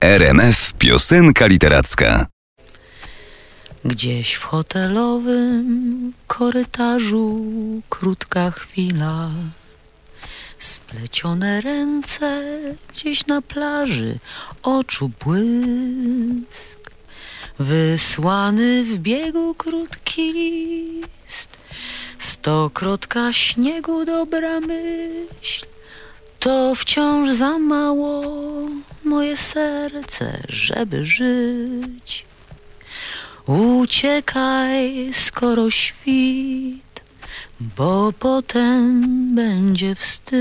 RMF Piosenka Literacka. Gdzieś w hotelowym korytarzu krótka chwila, splecione ręce gdzieś na plaży, oczu błysk, wysłany w biegu krótki list, stokrotka śniegu dobra myśl, to wciąż za mało moje serce, żeby żyć. Uciekaj, skoro świt, bo potem będzie wstyd.